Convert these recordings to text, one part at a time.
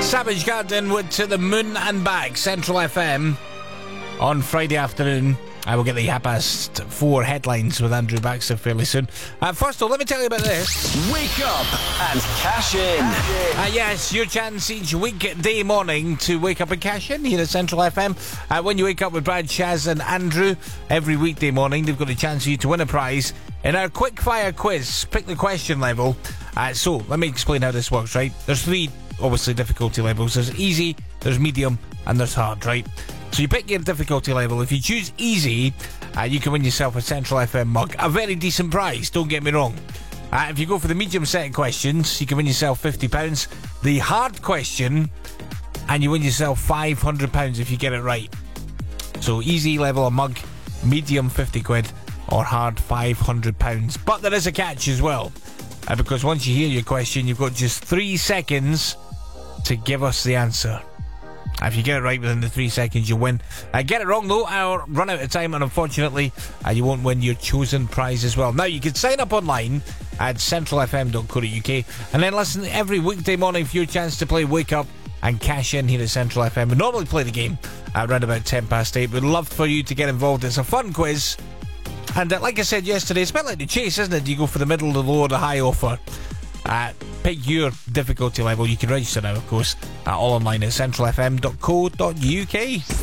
Savage Garden with To the Moon and Back, Central FM on Friday afternoon. I will get the 4:30 headlines with Andrew Baxter fairly soon. First of all, let me tell you about this. Wake up and cash in. Yes, your chance each weekday morning to wake up and cash in here at Central FM. When you wake up with Brad, Shaz and Andrew every weekday morning, they've got a chance for you to win a prize in our quick fire quiz. Pick the question level. So let me explain how this works, right? There's three, obviously, difficulty levels. There's easy, there's medium, and there's hard, right? So you pick your difficulty level. If you choose easy, you can win yourself a Central FM mug. A very decent prize, don't get me wrong. If you go for the medium set of questions, you can win yourself £50. The hard question, and you win yourself £500 if you get it right. So easy level a mug, medium 50 quid, or hard £500. But there is a catch as well. Because once you hear your question, you've got just 3 seconds to give us the answer. If you get it right within the 3 seconds, you win. Get it wrong, though, I'll run out of time, and unfortunately, you won't win your chosen prize as well. Now, you can sign up online at centralfm.co.uk and then listen every weekday morning for your chance to play Wake Up and cash in here at Central FM. We normally play the game around about 8:10. We'd love for you to get involved. It's a fun quiz. And like I said yesterday, it's a bit like the chase, isn't it? You go for the middle, the low, or the high offer. Pick your difficulty level. You can register now, of course, all online at centralfm.co.uk.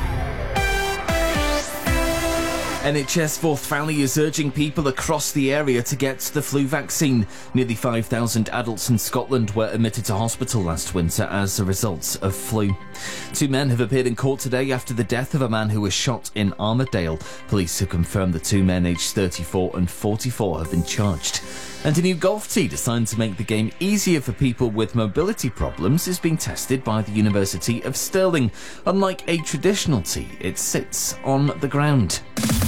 NHS Forth Valley is urging people across the area to get the flu vaccine. Nearly 5,000 adults in Scotland were admitted to hospital last winter as a result of flu. 2 men have appeared in court today after the death of a man who was shot in Armadale. Police have confirmed the 2 men aged 34 and 44 have been charged. And a new golf tee designed to make the game easier for people with mobility problems is being tested by the University of Stirling. Unlike a traditional tee, it sits on the ground.